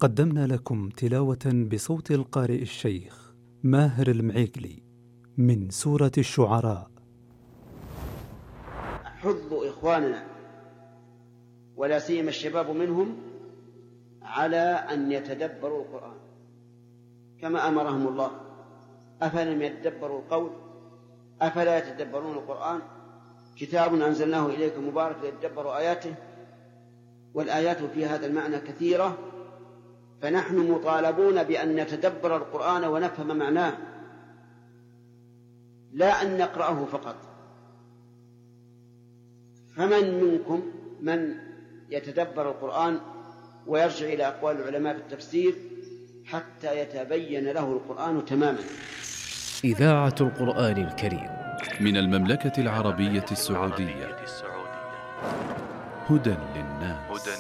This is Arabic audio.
قدمنا لكم تلاوة بصوت القارئ الشيخ ماهر المعيقلي من سورة الشعراء. حض إخواننا ولا سيما الشباب منهم على أن يتدبروا القرآن كما أمرهم الله. أفلم يتدبروا القول أفلا يتدبرون القرآن كتاب أنزلناه إليك مبارك ليتدبروا آياته. والآيات في هذا المعنى كثيرة، فنحن مطالبون بأن نتدبر القرآن ونفهم معناه، لا أن نقرأه فقط. فمن منكم من يتدبر القرآن ويرجع إلى أقوال العلماء في التفسير حتى يتبين له القرآن تماما. إذاعة القرآن الكريم من المملكة العربية السعودية. هدى للناس.